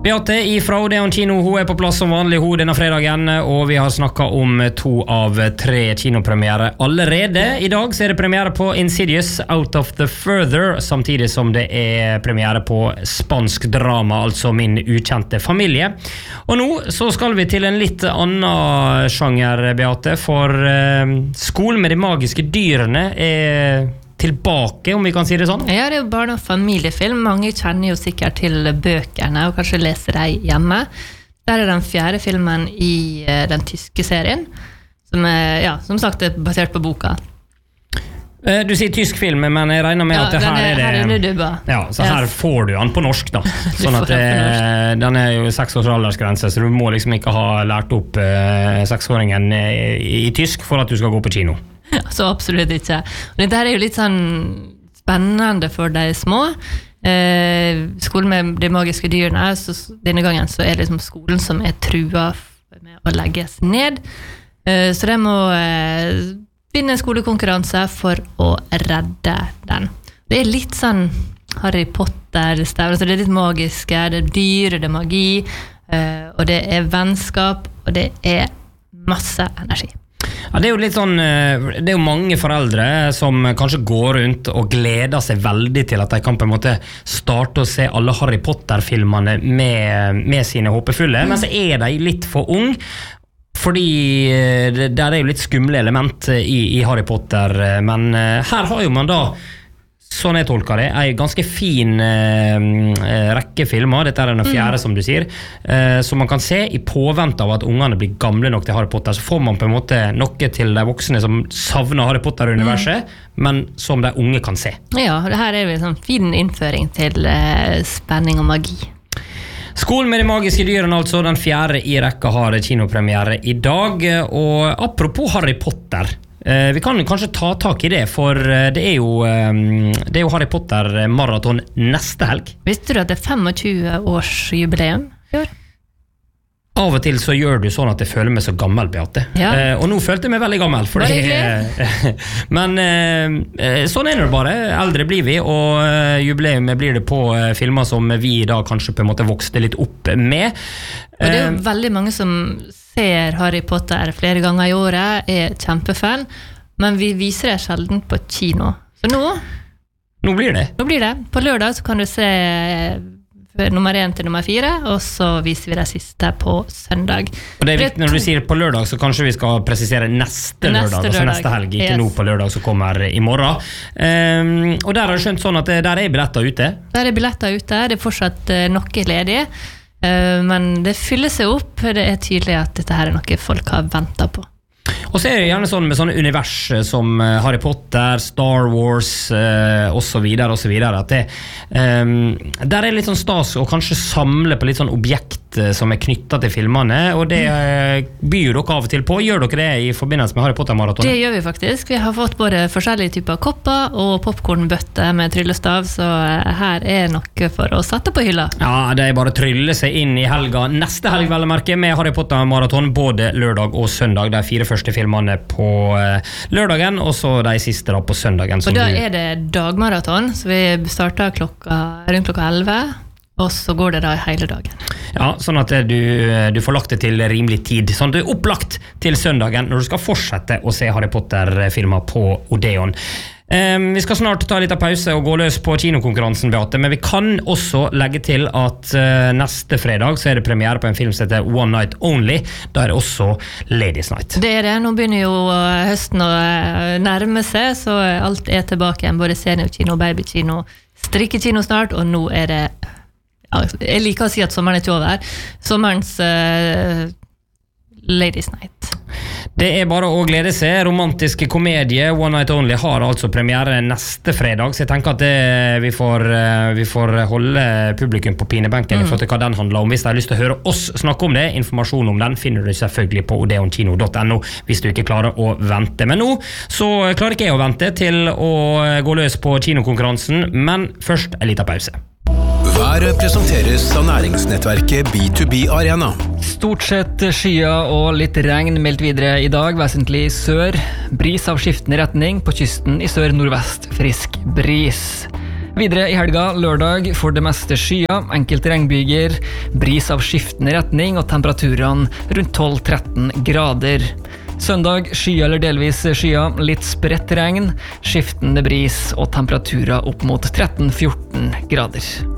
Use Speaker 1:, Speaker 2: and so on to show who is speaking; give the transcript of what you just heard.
Speaker 1: Beate fra Odeon kino, hun på plass som vanlig denne fredagen, og vi har snakket om 2 av 3 kinopremiere allerede. I dag så det premiere på Insidious Out of the Further, samtidig som det premiere på spansk drama, altså Min ukjente familie. Og nå så skal vi til en litt annen sjanger, Beate, for Skolen med de magiske dyrene tilbake, om vi kan si det sånn?
Speaker 2: Ja, det jo barne- og familiefilm. Mange kjenner jo sikkert til bøkene og kanskje leser dem hjemme. Der den 4. filmen i den tyske serien, som som sagt basert på boka.
Speaker 1: Du sier tysk film, men jeg regner med at her
Speaker 2: det dubba.
Speaker 1: Ja, så her får du den på norsk da. Sånn at den jo 6 års aldersgrense, så du må liksom ikke ha lært opp 6-åringen i tysk for at du skal gå på kino.
Speaker 2: Så absolutt ikke. Og dette her jo litt sånn spennende for de små. Skolen med de magiske dyrene, så denne gangen så det liksom skolen som trua med å legges ned. Så de må vinne en skolekonkurranse for å redde den. Det litt sånn Harry Potter, altså det litt magiske, det dyr, det magi, og det vennskap, og det masse energi.
Speaker 1: Ja, det jo litt sånn, det jo mange foreldre som kanskje går rundt og gleder seg veldig til at de kan på en måte starte å se alle Harry Potter-filmene med sine håpefulle, men så de litt for ung, fordi det jo litt skumle element i Harry Potter, men her har jo man da, sånn jeg tolker det, en ganske fin rekke filmer, dette den 4. som du sier, som man kan se i påvent av at ungene blir gamle nok til Harry Potter, så får man på en måte noe til de voksne som savner Harry Potter-universet, men som de unge kan se. Ja,
Speaker 2: det her jo en sånn fin innføring til spenning og magi.
Speaker 1: Skolen med de magiske dyrene, altså den 4. i rekka har kinopremiere i dag, og apropos Harry Potter, vi kan kanskje ta tak i det, for det jo Harry Potter maraton neste helg.
Speaker 2: Visste du at det 25 års jubileum i år?
Speaker 1: Av og til så gjør du sånn at jeg føler meg så gammel, Beate.
Speaker 2: Ja.
Speaker 1: Og nå følte jeg meg veldig gammel. Men sånn det bare. Eldre blir vi, og jubileumet blir det på filmer som vi da kanskje på en måte vokste litt opp med.
Speaker 2: Og det jo veldig mange som ser Harry Potter flere ganger i året, kjempefan, men vi viser det sjelden på kino. Så nå
Speaker 1: blir det.
Speaker 2: Nå blir det. På lørdag så kan du se nummer 1 til nummer 4, og så viser vi det siste på søndag. Og det viktig når du sier på lørdag, så kanskje vi skal presisere neste lørdag, altså neste helg, ikke nå på lørdag som kommer i morgen. Og der har du skjønt sånn at der billetter ute? Der billetter ute, det fortsatt noe ledig, men det fyller seg opp, det tydelig at dette her noe folk har ventet på. Og så det gjerne sånn med sånne univers som Harry Potter, Star Wars og så videre, at der litt sånn stas å kanskje samle på litt sånn objekt som knyttet til filmene, og det byr dere av og til på. Gjør dere det i forbindelse med Harry Potter-maraton? Det gjør vi faktisk. Vi har fått både forskjellige typer kopper og popcornbøtter med tryllestav, så her noe for å sette på hylla. Ja, det bare trylle seg inn i helga. Neste helg, vel å merke, med Harry Potter-maraton, både lørdag og søndag. De 4 første filmene på lørdagen, og så de siste da på søndagen. Og da det dagmaraton, så vi starter rundt klokka 11, og så går det da hele dagen. Ja, sånn at du får lagt det til rimelig tid, sånn at du opplagt til søndagen når du skal fortsette å se Harry Potter-filmer på Odeon. Vi skal snart ta litt av pause og gå løs på kinokonkurransen, Beate, men vi kan også legge til at neste fredag så det premiere på en film som heter One Night Only. Da det også Ladies Night. Det det. Nå begynner jo høsten å nærme seg, så alt tilbake igjen, både seniorkino, babykino, strikkekino snart, og nå det jeg liker å si at sommeren ikke over. Sommerens Ladies Night. Det bare å glede seg. Romantiske komedie One Night Only har altså premiere neste fredag, så jeg tenker at vi får holde publikum på pinebenken i forhold til hva den handler om. Hvis de har lyst til å høre oss snakke om det, informasjon om den finner du selvfølgelig på odeonkino.no hvis du ikke klarer å vente. Men nå så klarer ikke jeg å vente til å gå løs på kinokonkurransen, men først en liten pause.
Speaker 3: Været presenteres av næringsnettverket B2B Arena.
Speaker 4: Stort sett skyer og litt regn meldt videre i dag, vesentlig i sør. Bris av skiftende retning på kysten i sør-nordvest, frisk bris. Videre i helga, lørdag, for det meste skyer, enkelte regnbyger, bris av skiftende retning og temperaturene rundt 12-13 grader. Søndag, skyer eller delvis skyer, litt spredt regn, skiftende bris og temperaturer opp mot 13-14 grader.